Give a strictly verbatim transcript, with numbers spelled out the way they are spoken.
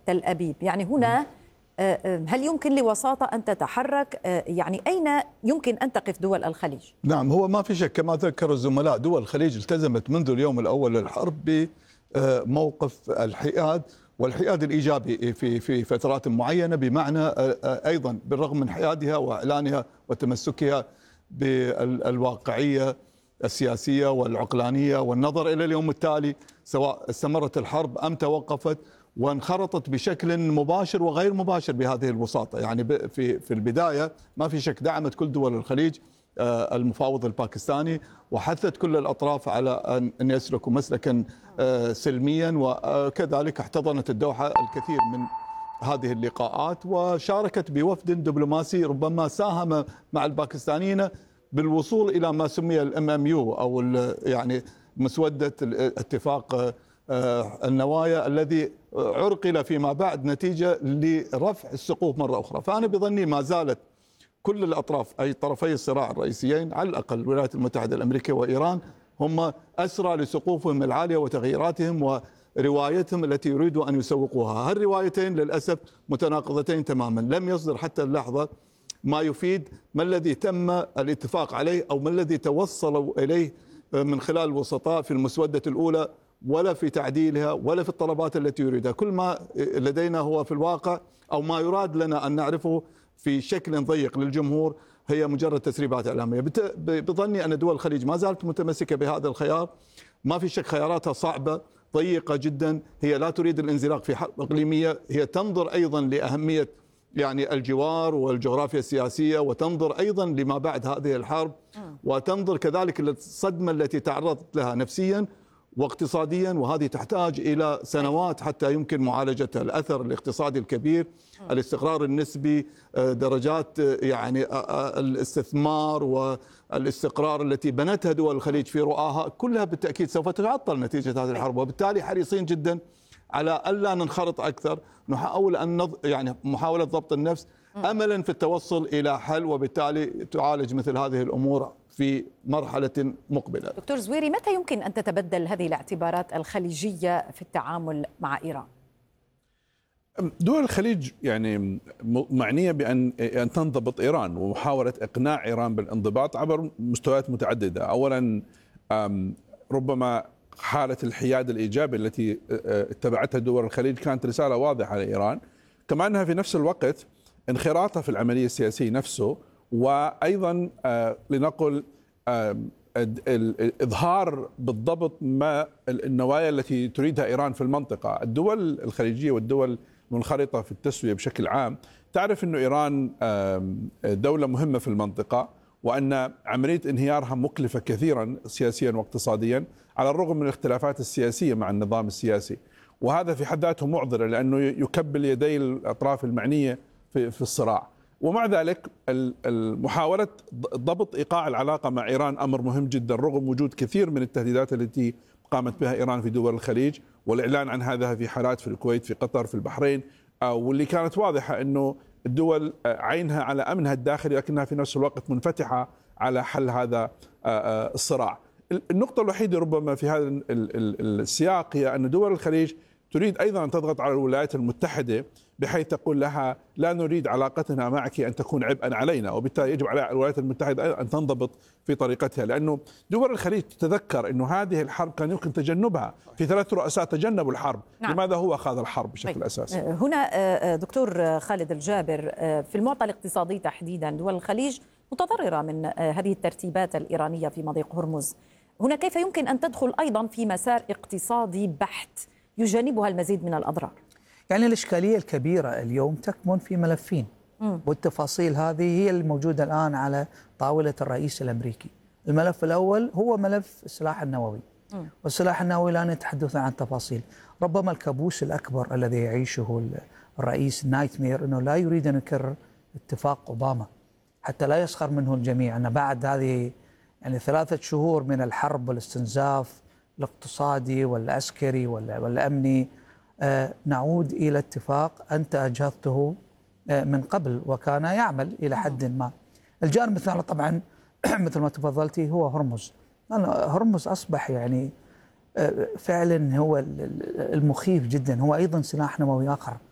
تل أبيب. يعني هنا هل يمكن لوساطة أن تتحرك؟ يعني أين يمكن أن تقف دول الخليج؟ نعم، هو ما في شك كما ذكر الزملاء، دول الخليج التزمت منذ اليوم الأول للحرب بموقف الحياد والحياد الإيجابي في في فترات معينة، بمعنى أيضا بالرغم من حيادها وإعلانها وتمسكها بالواقعية السياسية والعقلانية والنظر إلى اليوم التالي، سواء استمرت الحرب أم توقفت، وانخرطت بشكل مباشر وغير مباشر بهذه الوساطة. يعني في في البداية ما في شك دعمت كل دول الخليج المفاوض الباكستاني، وحثت كل الأطراف على أن يسلكوا مسلكا سلميا، وكذلك احتضنت الدوحة الكثير من هذه اللقاءات، وشاركت بوفد دبلوماسي ربما ساهم مع الباكستانيين بالوصول إلى ما سمي الام ام يو أو يعني مسودة اتفاق النوايا الذي عرقل فيما بعد نتيجة لرفع السقوف مرة أخرى. فأنا بظني ما زالت كل الأطراف أي طرفي الصراع الرئيسيين، على الأقل الولايات المتحدة الأمريكية وإيران، هم أسرى لسقوفهم العالية وتغييراتهم وروايتهم التي يريدوا أن يسوقوها. هالروايتين للأسف متناقضتين تماما، لم يصدر حتى اللحظة ما يفيد ما الذي تم الاتفاق عليه أو ما الذي توصلوا إليه من خلال الوسطاء في المسودة الأولى، ولا في تعديلها ولا في الطلبات التي يريدها. كل ما لدينا هو في الواقع أو ما يراد لنا أن نعرفه في شكل ضيق للجمهور هي مجرد تسريبات إعلامية. بظني أن دول الخليج ما زالت متمسكة بهذا الخيار، ما في شك خياراتها صعبة ضيقة جدا، هي لا تريد الانزلاق في حرب إقليمية، هي تنظر أيضا لأهمية يعني الجوار والجغرافيا السياسية، وتنظر أيضا لما بعد هذه الحرب، وتنظر كذلك للصدمة التي تعرضت لها نفسيا واقتصاديا، وهذه تحتاج إلى سنوات حتى يمكن معالجتها. الأثر الاقتصادي الكبير، الاستقرار النسبي، درجات يعني الاستثمار والاستقرار التي بنتها دول الخليج في رؤاها، كلها بالتأكيد سوف تتعطل نتيجة هذه الحرب، وبالتالي حريصين جدا على ألا ننخرط أكثر، نحاول أن نض... يعني محاولة ضبط النفس أملا في التوصل إلى حل، وبالتالي تعالج مثل هذه الأمور في مرحلة مقبلة. دكتور زويري، متى يمكن أن تتبدل هذه الاعتبارات الخليجية في التعامل مع إيران؟ دول الخليج يعني معنية بأن أن تنضبط إيران، ومحاولة إقناع إيران بالانضباط عبر مستويات متعددة. أولا ربما حالة الحياد الإيجابي التي اتبعتها دول الخليج كانت رسالة واضحة لإيران، كما أنها في نفس الوقت انخراطها في العملية السياسية نفسه، وأيضا لنقل إظهار بالضبط ما النوايا التي تريدها إيران في المنطقة. الدول الخليجية والدول المنخرطة في التسوية بشكل عام تعرف أن إيران دولة مهمة في المنطقة، وأن عملية انهيارها مكلفة كثيرا سياسيا واقتصاديا، على الرغم من الاختلافات السياسية مع النظام السياسي، وهذا في حد ذاته معضلة لأنه يكبل يدي الأطراف المعنية في في الصراع. ومع ذلك محاولة ضبط إيقاع العلاقة مع إيران أمر مهم جدا، رغم وجود كثير من التهديدات التي قامت بها إيران في دول الخليج، والإعلان عن هذا في حالات في الكويت، في قطر، في البحرين، واللي كانت واضحة أنه الدول عينها على أمنها الداخلي، لكنها في نفس الوقت منفتحة على حل هذا الصراع. النقطة الوحيدة ربما في هذا السياق هي أن دول الخليج تريد أيضا أن تضغط على الولايات المتحدة، بحيث تقول لها لا نريد علاقتنا معك أن تكون عبئا علينا، وبالتالي يجب على الولايات المتحدة أن تنضبط في طريقتها، لأنه دول الخليج تتذكر أنه هذه الحرب كان يمكن تجنبها، في ثلاث رؤساء تجنبوا الحرب. نعم. لماذا هو خاض الحرب بشكل أساسي؟ هنا دكتور خالد الجابر، في المعطى الاقتصادي تحديدا دول الخليج متضررة من هذه الترتيبات الإيرانية في مضيق هرمز، هنا كيف يمكن أن تدخل أيضا في مسار اقتصادي بحت يجانبها المزيد من الأضرار؟ يعني الإشكالية الكبيرة اليوم تكمن في ملفين، م. والتفاصيل هذه هي الموجودة الآن على طاولة الرئيس الأمريكي. الملف الأول هو ملف السلاح النووي، م. والسلاح النووي لا نتحدث عن تفاصيل. ربما الكابوس الأكبر الذي يعيشه الرئيس نايتمير أنه لا يريد أن يكرر اتفاق أوباما، حتى لا يسخر منه الجميع، أن بعد هذه يعني ثلاثة شهور من الحرب والاستنزاف الاقتصادي والعسكري والأمني آه نعود إلى اتفاق أنت أجهضته آه من قبل وكان يعمل إلى حد ما. الجانب الثاني طبعا مثل ما تفضلتي هو هرمز. هرمز أصبح يعني آه فعلا هو المخيف جدا، هو أيضا سلاح نووي آخر.